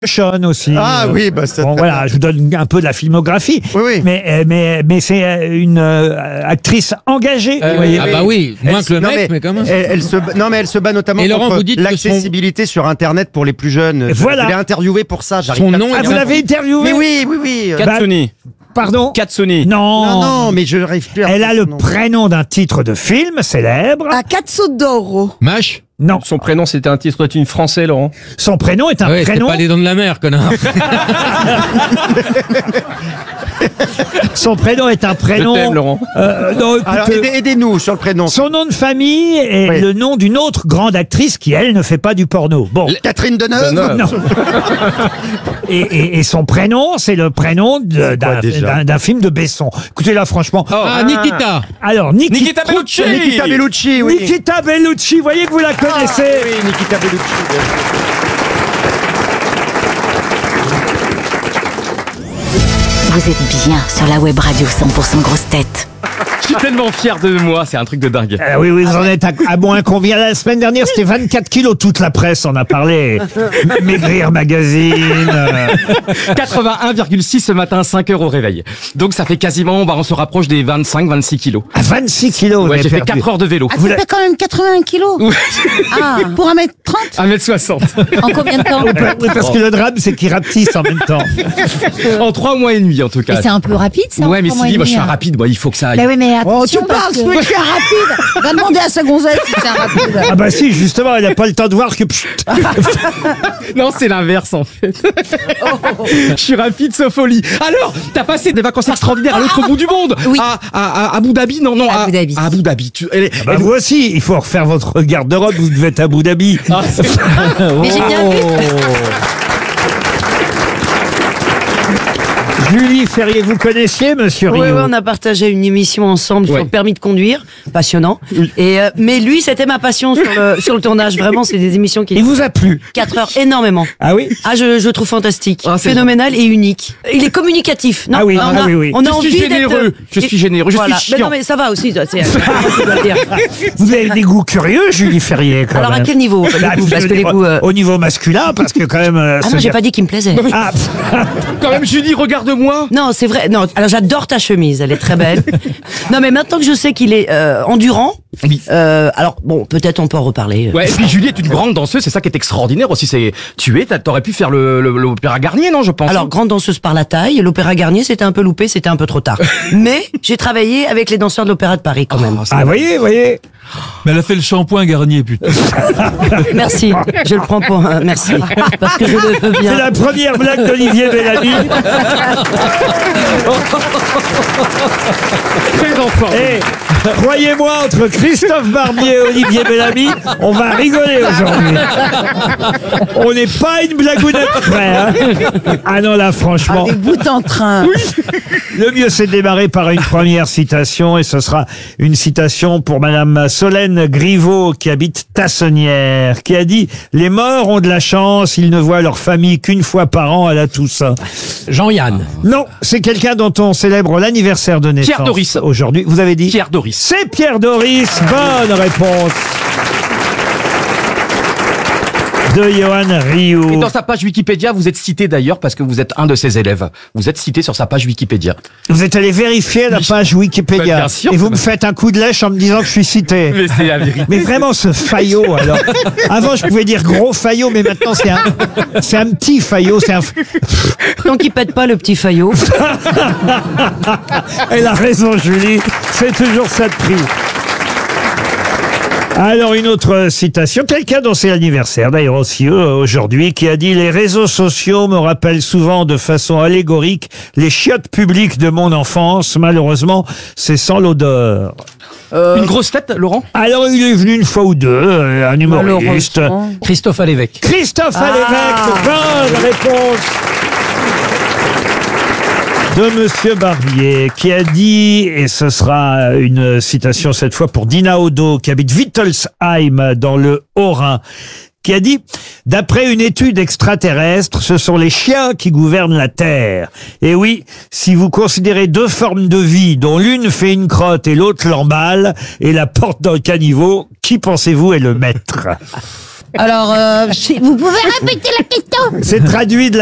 Sean aussi. Ah oui, bah c'est Bon, voilà, je vous donne un peu de la filmographie. Oui. Mais c'est une actrice engagée. Vous voyez. Ah bah oui, moins que le mec, mais quand même. Elle se bat notamment Et Laurent, contre vous dites que l'accessibilité sur Internet pour les plus jeunes. Voilà. Je l'ai interviewé pour ça. Son nom Ah, est vous l'avez interviewée? Mais oui. Katsuni. Pardon? Katsuni. Non. Mais je rêve plus. Elle a le prénom d'un titre de film célèbre. À Cazzodoro. Mâche. Non. Son prénom, c'était un titre d'une français, Laurent. Son prénom est un Ouais, c'est prénom. pas les dents de la mer, connard. Son prénom est un Je prénom. t'aime, Laurent. Non, Alors écoute, aidez-nous sur le prénom. son nom de famille est Oui. le nom d'une autre grande actrice qui, elle, ne fait pas du porno. Bon. Catherine Deneuve. Non. Et son prénom, c'est le prénom d'un film de Besson. Écoutez là, franchement. Ah, Nikita. Alors, Nikita Bellucci. Nikita Bellucci, oui. Nikita Bellucci, vous voyez que vous la connaissez. Oui, Nikita Bellucci. Vous êtes bien sur la web radio 100% grosses têtes. Je suis tellement fier de moi, c'est un truc de dingue. Oui, vous en êtes à moins combien? La semaine dernière, c'était 24 kilos. Toute la presse en a parlé. Maigrir Magazine. 81,6 ce matin, 5 heures au réveil. Donc ça fait quasiment, on se rapproche des 25-26 kilos. À 26 kilos. vous Ouais, avez j'ai fait perdu. 4 heures de vélo. Ah, ça fait quand même 81 kilos. Ah, pour 1m30 1m60. En combien de temps? Oui, parce que le drame, c'est qu'il rapetisse en même temps. En 3 mois et demi, en tout cas. Mais c'est un peu rapide, ça. Ouais, mais Sylvie, moi je suis un rapide, moi il faut que ça aille. Bah oui, mais Oh, tu attention, parles, parce je que- suis un rapide. Va demander à sa gonzesse si c'est un rapide. Ah bah si, justement, elle n'a pas le temps de voir que... Non, c'est l'inverse en fait. Je suis rapide sauf folie. Alors, t'as passé des vacances extraordinaires à l'autre bout du monde. Oui. À Abu Dhabi, non, À Abu Dhabi. À Abu Dhabi. Bah vous aussi, il faut refaire votre garde-robe, vous devez être à Abu Dhabi. Mais j'ai bien vu. Julie Ferrier, vous connaissiez Monsieur Rio? Oui, on a partagé une émission ensemble sur Ouais. le permis de conduire, passionnant. Et mais lui, c'était ma passion sur le tournage. Vraiment, c'est des émissions qui Il vous a plu? 4 heures énormément. Ah oui? Ah, je le trouve fantastique, Ah, c'est phénoménal et unique. Il est communicatif. Non, Ah oui, on a, ah oui. On a Je suis envie généreux, d'être- je suis généreux, je suis Voilà. chiant. Mais non, mais ça va aussi. toi, c'est je dois le dire. Vous avez des goûts curieux, Julie Ferrier, quand Alors à même. quel niveau Bah, Parce que les goûts. Au niveau masculin, parce que quand même... Ah non, j'ai pas dit qu'il me plaisait. Ah, Quand même, Julie, regarde-moi. Non, c'est vrai. Non, alors j'adore ta chemise, elle est très belle. Non, mais maintenant que je sais qu'il est endurant, Oui. alors bon, peut-être on peut en reparler. Ouais, et puis Julie est une grande danseuse, c'est ça qui est extraordinaire aussi. T'aurais pu faire l'opéra Garnier, non, je pense. Alors, grande danseuse par la taille, l'Opéra Garnier, c'était un peu loupé, c'était un peu trop tard. Mais j'ai travaillé avec les danseurs de l'Opéra de Paris quand même. ah, voyez. Mais elle a fait le shampoing Garnier, putain. Merci, je le prends pour merci, parce que je le veux C'est bien. la première blague d'Olivier Bellamy. très enfant. Et croyez-moi, entre Christophe Barbier et Olivier Bellamy, on va rigoler aujourd'hui. On n'est pas une blagounette près. Hein. Ah non, là, franchement. Avec bout en train. Le mieux, c'est de démarrer par une première citation, et ce sera une citation pour Madame Solène Griveaux, qui habite Tassonnières, qui a dit « Les morts ont de la chance, ils ne voient leur famille qu'une fois par an à la Toussaint. Jean-Yann. » Non, c'est quelqu'un dont on célèbre l'anniversaire de naissance. Pierre Doris. Aujourd'hui, vous avez dit Pierre Doris. C'est Pierre Doris, bonne réponse de Johan Et Rioux. dans sa page Wikipédia, vous êtes cité d'ailleurs parce que vous êtes un de ses élèves. Vous êtes cité sur sa page Wikipédia. Vous êtes allé vérifier la page Wikipédia. Bien sûr. Et vous me faites un coup de lèche en me disant que je suis cité. Mais c'est la vérité. Mais vraiment, ce Fayot, alors. Avant, je pouvais dire gros Fayot, mais maintenant, c'est un petit Fayot. Tant qu'il pète pas le petit Fayot. Elle a raison, Julie. C'est toujours ça de prix. Alors, une autre citation. Quelqu'un dont c'est l'anniversaire, d'ailleurs aussi aujourd'hui, qui a dit « Les réseaux sociaux me rappellent souvent de façon allégorique les chiottes publiques de mon enfance. Malheureusement, c'est sans l'odeur. » Une grosse tête, Laurent. Alors, il est venu une fois ou deux, un humoriste. Malheureusement. Christophe Alévèque. Christophe Alévèque, bonne réponse de Monsieur Barbier, qui a dit, et ce sera une citation cette fois pour Dina Odo, qui habite Wittelsheim dans le Haut-Rhin, qui a dit « D'après une étude extraterrestre, ce sont les chiens qui gouvernent la Terre. Et oui, si vous considérez deux formes de vie, dont l'une fait une crotte et l'autre l'emballe, et la porte dans le caniveau, qui pensez-vous est le maître ?» Alors, vous pouvez répéter la question? C'est traduit de